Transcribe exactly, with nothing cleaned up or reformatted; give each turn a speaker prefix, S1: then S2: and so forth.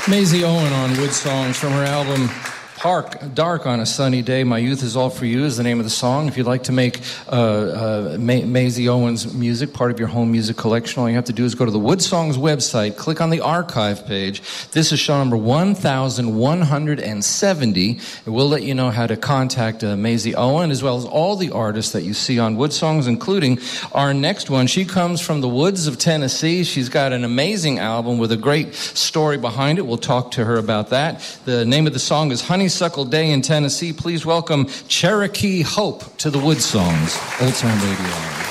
S1: Maisie Owen on Wood Songs from her album Park, Dark on a Sunny Day. My Youth is All for You is the name of the song. If you'd like to make uh, uh, Ma- Maisie Owen's music part of your home music collection, all you have to do is go to the Wood Songs website, click on the archive page. This is show number one thousand one hundred seventy. It will let you know how to contact uh, Maisie Owen, as well as all the artists that you see on Wood Songs, including our next one. She comes from the woods of Tennessee. She's got an amazing album with a great story behind it. We'll talk to her about that. The name of the song is Honeysuckle Day in Tennessee. Please welcome Cherokee Hope to the Wood Songs. Old Time Radio.